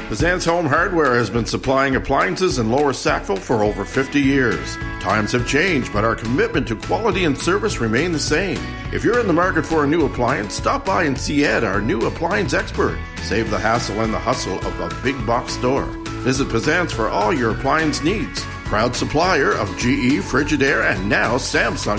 Pazant's Home Hardware has been supplying appliances in Lower Sackville for over 50 years. Times have changed, but our commitment to quality and service remain the same. If you're in the market for a new appliance, stop by and see Ed, our new appliance expert. Save the hassle and the hustle of a big box store. Visit Pazant's for all your appliance needs. Proud supplier of GE, Frigidaire, and now Samsung